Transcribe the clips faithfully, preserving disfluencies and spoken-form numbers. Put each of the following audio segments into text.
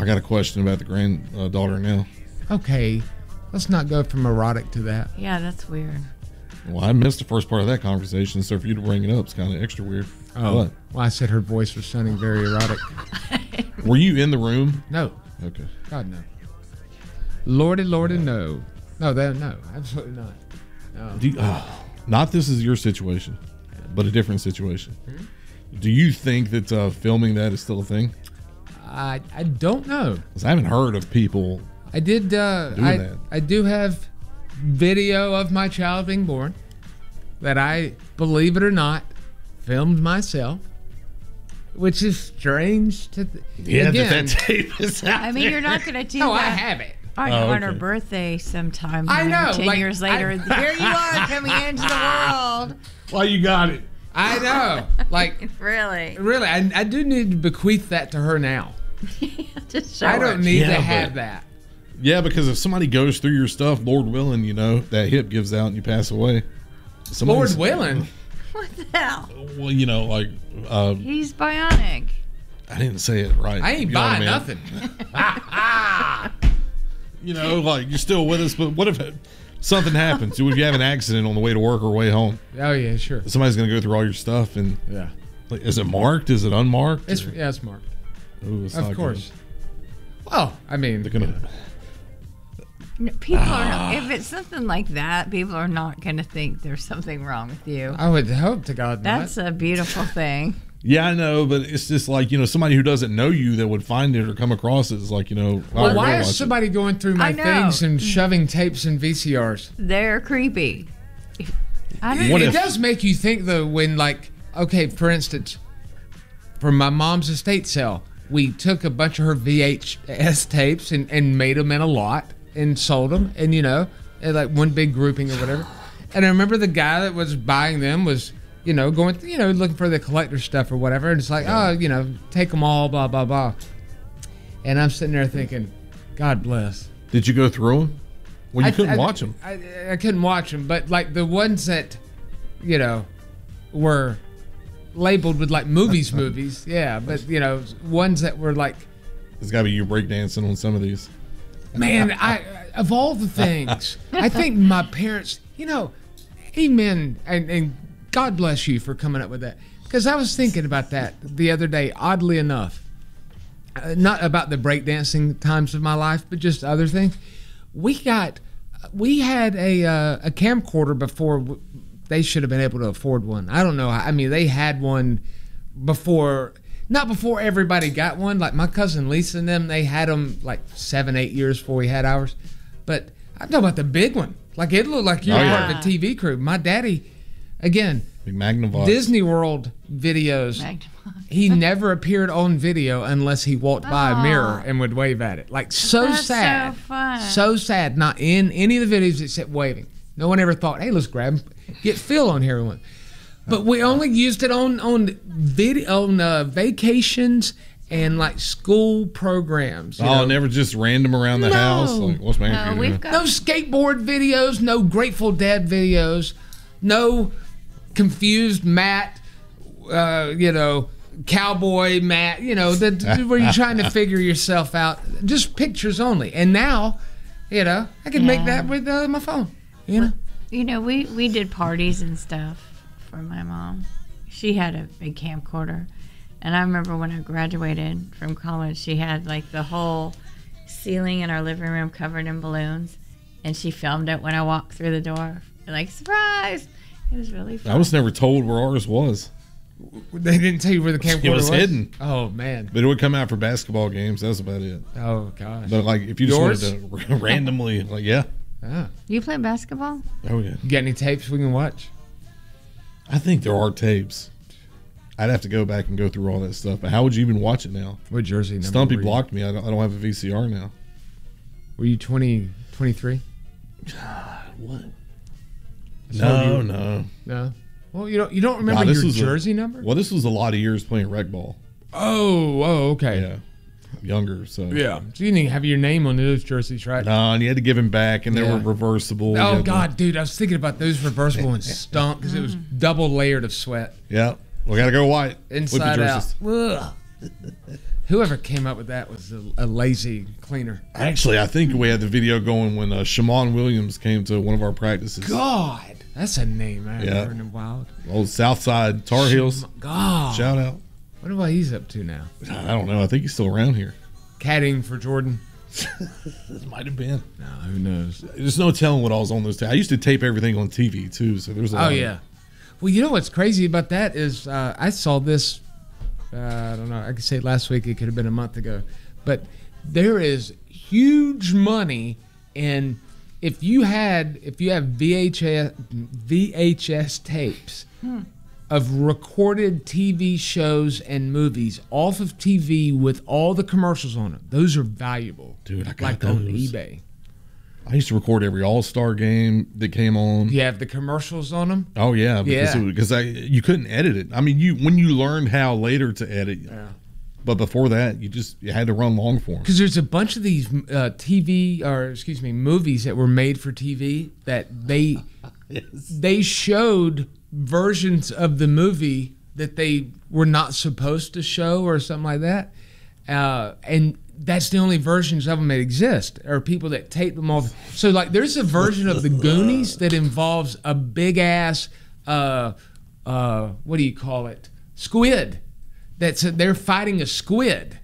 got a question about the granddaughter now. Okay, let's not go from erotic to that. Yeah, that's weird. Well, I missed the first part of that conversation, so for you to bring it up, it's kind of extra weird. Oh, what? Well, I said her voice was sounding very erotic. Were you in the room? No. Okay. God, no. Lordy, lordy, no. No, that, no, absolutely not. No. Do you, oh, not this is your situation, but a different situation. Mm-hmm. Do you think that uh, filming that is still a thing? I I don't know. Because I haven't heard of people I did. Uh, doing I, that. I do have video of my child being born that I, believe it or not, filmed myself, which is strange to. Th- yeah, again, that, that tape is out I mean, there. you're not going to do No, that. I have it. On, Oh, on her okay. birthday sometime. I you know, Ten like, years later, I- here you are coming into the world. Why you got it? I know. Like, Really? really, I, I do need to bequeath that to her now. Just show I don't her. need Yeah, to have but- that. Yeah, because if somebody goes through your stuff, Lord willing, you know, that hip gives out and you pass away. Lord Somebody's- willing. What the hell? Well, you know, like, uh, He's bionic. I didn't say it right. I ain't You know what I buying mean? nothing. You know, like, you're still with us, but what if something happens? If you have an accident on the way to work or way home? Oh yeah, sure. Somebody's going to go through all your stuff, and Yeah. like, is it marked? Is it unmarked? It's Or- yeah, it's marked. Ooh, it's Of not course. good. Well, I mean, They're gonna. No, People are not, if it's something like that, people are not going to think there's something wrong with you. I would hope to God not. That's a beautiful thing. Yeah, I know, but it's just like, you know, somebody who doesn't know you that would find it or come across it is like, you know, Well, I'll why go is watch somebody going through my I know. things and shoving tapes and V C Rs? They're creepy. If- I don't It, What it if- does make you think though when, like, okay, for instance, for my mom's estate sale, we took a bunch of her V H S tapes and, and made them in a lot and sold them, and you know, in like one big grouping or whatever. And I remember the guy that was buying them was, you know, going, you know, looking for the collector stuff or whatever, and it's like, oh, you know, take them all, blah blah blah. And I'm sitting there thinking, God bless. it. Did you go through them? Well, you I- couldn't I- watch them. I, I couldn't watch them, but like the ones that, you know, were labeled with like movies, movies, yeah. But you know, ones that were like, There's got to be you breakdancing on some of these. man, I of all the things, I think my parents, you know, amen, and, and God bless you for coming up with that, because I was thinking about that the other day. Oddly enough, uh, not about the breakdancing times of my life, but just other things. We got, we had a uh, a camcorder before w- they should have been able to afford one. I don't know. I mean, they had one before, not before everybody got one. Like my cousin Lisa and them, they had them like seven, eight years before we had ours. But I'm talking about the big one. Like it looked like you were Oh, part yeah. of a T V crew. My daddy, again, Big Magnavox. Disney World videos. Magnavox. He never appeared on video unless he walked by a mirror Aw. and would wave at it. Like so That's so sad. fun. So sad. Not in any of the videos except waving. No one ever thought, hey, let's grab get Phil on here one. But we only used it on on video on uh, vacations and like school programs. you Oh, know? never just random around the No. house. Like, what's my No, computer we've doing? got No skateboard videos, no Grateful Dead videos, no confused Matt, uh, you know, cowboy Matt, you know, the, where you're trying to figure yourself out. Just pictures only. And now, you know, I can make Yeah. that with uh, my phone, you know. You know, we, we did parties and stuff for my mom. She had a big camcorder. And I remember when I graduated from college, she had like the whole ceiling in our living room covered in balloons. And she filmed it when I walked through the door. Like, surprise! It was really fun. I was never told where ours was, They didn't tell you where the camcorder was hidden. Oh, man. but it would come out for basketball games. That's about it. Oh, gosh. But like, if you just Yours? wanted to randomly, like, yeah, Ah. You play basketball? oh yeah. You got any tapes we can watch? I think there are tapes. I'd have to go back and go through all that stuff. But how would you even watch it now? What jersey number Stumpy were you? blocked me. I don't, I don't have a V C R now. Were you twenty, twenty-three? What? So No, you- no. No. Well, you don't you don't remember Nah, this your was a- jersey number? Well, this was a lot of years playing rec ball. Oh, oh, okay. Yeah, younger. So Yeah. So you didn't have your name on those jerseys, right? No, and you had to give him back, and they Yeah. were reversible. You Oh had to- God, dude, I was thinking about those reversible and stunk because it was double layered of sweat Yeah, we gotta go white. With the inside out. jerseys. Ugh. Whoever came up with that was a, a lazy cleaner. Actually, I think we had the video going when uh, Shammond Williams came to one of our practices. God, that's a name I haven't Yeah. heard in a while. Old Southside Tar Heels. God, Shout out. wonder what he's up to now. I don't know. I think he's still around here. Caddying for Jordan. This might have been. No, who knows? There's no telling what I was on those. Ta- I used to tape everything on T V too, so there's a lot Oh of- yeah. Well, you know what's crazy about that is uh, I saw this. Uh, I don't know. I could say last week. It could have been a month ago, but there is huge money in if you had if you have V H S V H S tapes Hmm. of recorded T V shows and movies off of T V with all the commercials on them. Those are valuable. Dude, I got like on those. eBay. I used to record every All Star game that came on. You have the commercials on them. Oh yeah, because Yeah. it, because I you couldn't edit it. I mean, you when you learned how later to edit, Yeah. but before that, you just you had to run long form. Because there's a bunch of these uh, T V or excuse me movies that were made for T V that they Yes. they showed versions of the movie that they were not supposed to show or something like that, uh, and that's the only versions of them that exist. Or people that tape them all. So like, there's a version of the Goonies that involves a big ass uh, uh, what do you call it? Squid. That's a, they're fighting a squid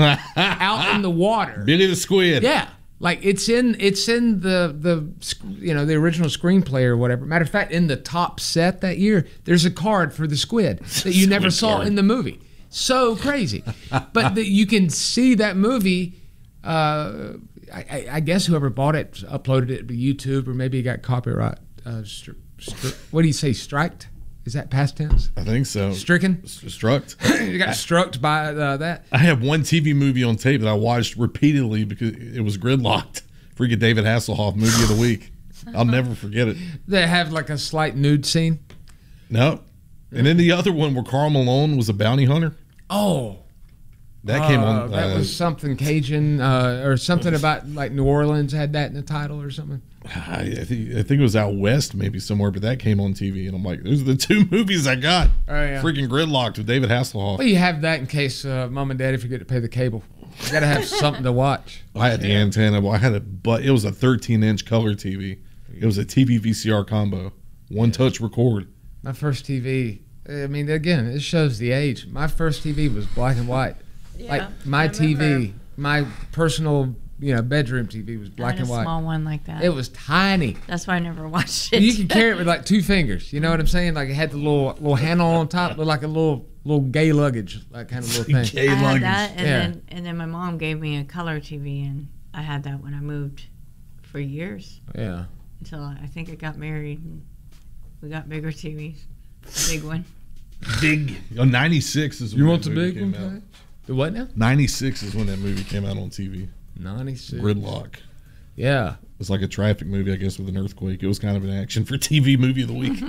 out in the water. Billy the Squid. Yeah, like it's in it's in the the sc- you know the original screenplay or whatever. Matter of fact, in the top set that year, there's a card for the squid that you never Squid saw card. in the movie. So crazy, but the, you can see that movie. Uh, I, I- I guess whoever bought it uploaded it to YouTube, or maybe it got copyright. Uh, stri- stri- what do you say? Striked? Is that past tense? I think so. Stricken? Struck. You got struck by uh, that. I have one T V movie on tape that I watched repeatedly because it was gridlocked. Freaking David Hasselhoff movie of the week. I'll never forget it. They have like a slight nude scene. No. And then the other one where Carl Malone was a bounty hunter. Oh. That came Uh, on. that uh, was something Cajun, uh, or something about like New Orleans had that in the title or something. I, I think I think it was out west, maybe somewhere, but that came on T V, and I'm like, those are the two movies I got. Oh, yeah. Freaking Gridlocked with David Hasselhoff. Well, you have that in case uh, mom and daddy forget to pay the cable. You got to have something to watch. I had the antenna. Well, I had a, but it was a thirteen inch color T V. It was a T V V C R combo, one touch record. My first T V. I mean, again, it shows the age. My first T V was black and white. Yeah, like my I T V, remember. my personal, you know, bedroom T V was I black had and a white. small one like that. It was tiny. That's why I never watched it. You can carry it with like two fingers. You know what I'm saying? Like it had the little little handle on top, looked like a little little gay luggage, that kind of little thing. Gay I had luggage. that, and Yeah. then and then my mom gave me a color T V, and I had that when I moved for years Yeah. until I, I think I got married. And we got bigger T Vs, a big one. Big. Oh, ninety-six is when You that want the movie big came one? out. The what now? ninety-six is when that movie came out on T V. ninety-six. Gridlock. Yeah. It was like a traffic movie, I guess, with an earthquake. It was kind of an action for T V movie of the week.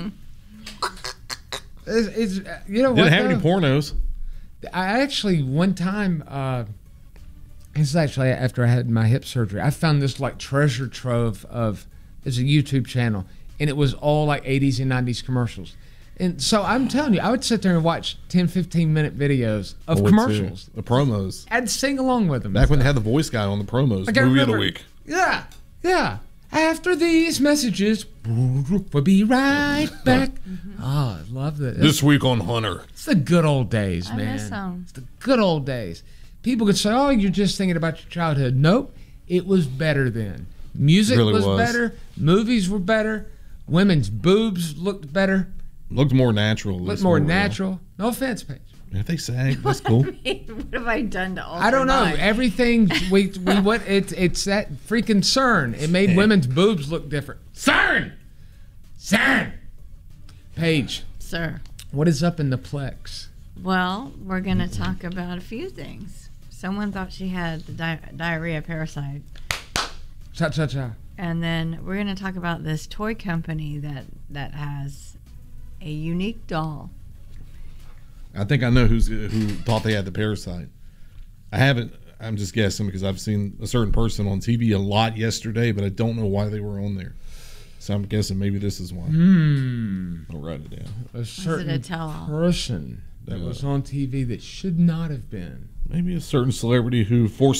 It's, it's uh, you know what? Didn't have any though? pornos. I actually one time. Uh, this is actually after I had my hip surgery. I found this like treasure trove of. It's a YouTube channel, and it was all like eighties and nineties commercials. And so I'm telling you, I would sit there and watch ten, fifteen minute videos of I would commercials. too. The promos. I'd sing along with them. Back when they had the voice guy on the promos. Like, I movie of the remember- week. Yeah, yeah. After these messages, we'll be right back. Oh, I love that. This week on Hunter. It's the good old days, I man. miss them. It's the good old days. People could say, "Oh, you're just thinking about your childhood." Nope, it was better then. Music Really was, was. better. Movies were better. Women's boobs looked better. Looked more natural. Looked this more time around. natural. No offense, Paige. If they sang, that's cool. What have I done to alter I don't know. mine? Everything we we went. It's it's that freaking CERN. It made women's boobs look different. CERN, CERN. Paige, Sir. what is up in the Plex? Well, we're going to talk about a few things. Someone thought she had the di- diarrhea parasite. Cha cha cha. And then we're going to talk about this toy company that, that has a unique doll. I think I know who's who thought they had the parasite. I haven't. I'm just guessing because I've seen a certain person on T V a lot yesterday, but I don't know why they were on there. So I'm guessing maybe this is why. Hmm. I'll write it down. A certain a tell-all? person. that Yeah. was on T V that should not have been. Maybe a certain celebrity who forced